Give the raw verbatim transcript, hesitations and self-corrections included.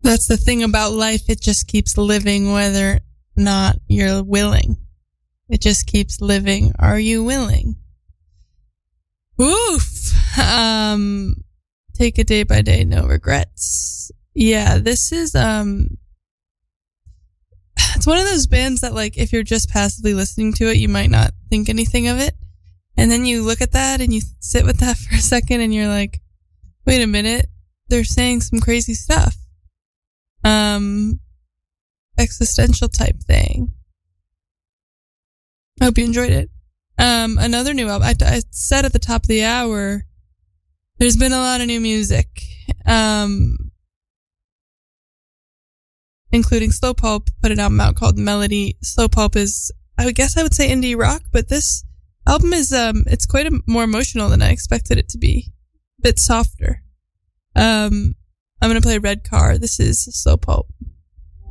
That's the thing about life. It just keeps living whether or not you're willing. It just keeps living. Are you willing? Oof. Um, take it day by day, no regrets. Yeah, this is, um, it's one of those bands that, like, if you're just passively listening to it, you might not think anything of it. And then you look at that and you sit with that for a second and you're like, wait a minute, they're saying some crazy stuff. Um, existential type thing. I hope you enjoyed it. Um, another new album. I, I said at the top of the hour, there's been a lot of new music. Um, including Slow Pulp put an album out called Melody. Slow Pulp is, I guess I would say indie rock, but this album is, um, it's quite a, more emotional than I expected it to be. A bit softer. Um, I'm going to play Red Car. This is Slow Pulp.